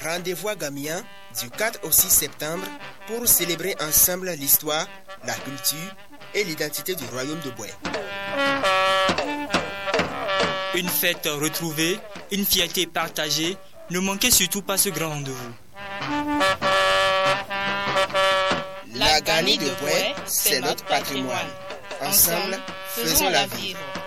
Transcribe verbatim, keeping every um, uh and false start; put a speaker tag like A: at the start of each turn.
A: Rendez-vous à Gamian du quatre au six septembre pour célébrer ensemble l'histoire, la culture et l'identité du royaume de Boué.
B: Une fête retrouvée, une fierté partagée. Ne manquez surtout pas ce grand rendez-vous.
A: La Gani de Boué, c'est notre patrimoine. Ensemble, faisons-la vivre.